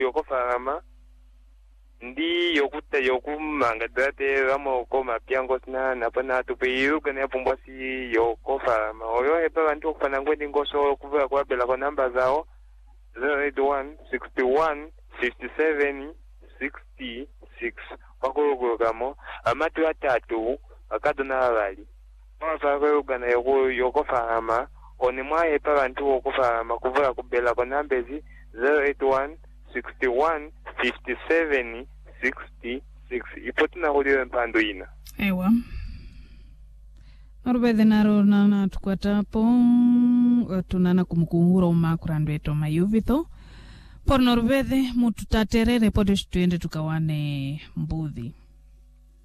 yokofarama ndi yokuta yokumanga date ramo koma piango sina napana tupiruka ne pumbwasi yokofarama oyo hepa bantu okufana ngwendi ngoso kuva kwa bela kwa namba zao 081 61 57 66 wakulugulukamo amatu atatu akadona abali mwafakweugana yokofarama oni mwahepa bantu okufarama kuva kubela kwa nambezi 081 61 57 66 ipotina kulio mpando ina ewa Norubethe naro nana tukwatapo tunana kumukuhura umakurando eto mayuvitho por Norubethe mututaterere pote tuende tukawane mbuthi